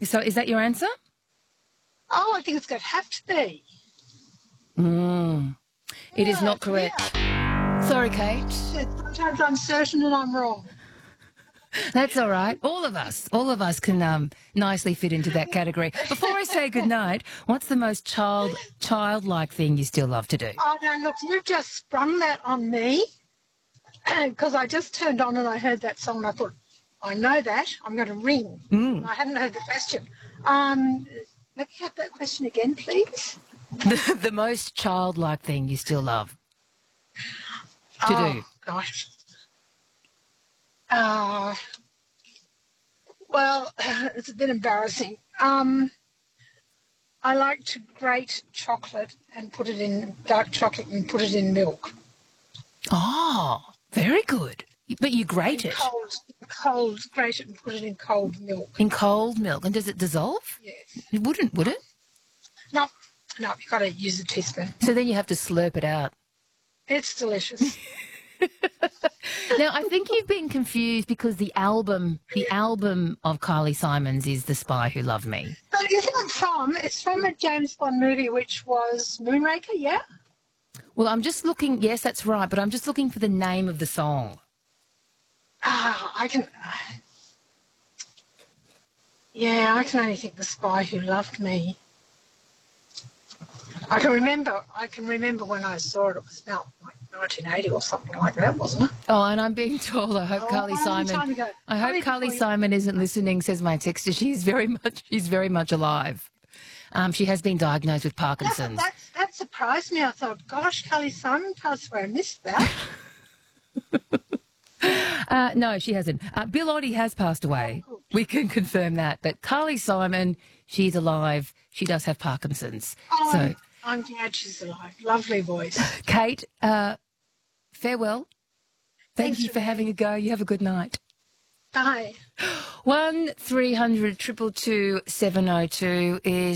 So is that your answer? Oh, I think it's going to have to be. It is not Yeah. correct. Sorry, Kate. Sometimes I'm certain and I'm wrong. That's all right. All of us can nicely fit into that category. Before I say goodnight, what's the most childlike thing you still love to do? Oh, no, look, you've just sprung that on me because I just turned on and I heard that song and I thought, I know that. I'm going to ring. And I hadn't heard the question. Let me have that question again, please. The most childlike thing you still love to do? Gosh. Well, it's a bit embarrassing. I like to grate chocolate and put it in dark chocolate and put it in milk. Oh, very good. But you grate it. Cold, grate it and put it in cold milk. In cold milk. And does it dissolve? Yes. It wouldn't, would it? No, you've got to use a teaspoon. So then you have to slurp it out. It's delicious. Now, I think you've been confused because the album of Kylie Simons is The Spy Who Loved Me. But isn't it it's from a James Bond movie which was Moonraker, yeah? Well, I'm just looking, yes, that's right, but I'm just looking for the name of the song. I can only think The Spy Who Loved Me. I can remember when I saw it. It was about like 1980 or something like that, wasn't it? Oh, and I'm being told, I hope Kylie Simon isn't listening, says my texter. She's very much alive. She has been diagnosed with Parkinson's. That surprised me. I thought, gosh, Kylie Simon passed away. I missed that. No, she hasn't. Bill Oddie has passed away. We can confirm that. But Kylie Simon, she's alive. She does have Parkinson's. So I'm glad she's alive. Lovely voice. Kate, farewell. Thank you for having a go. You have a good night. Bye. 1300 222 702 is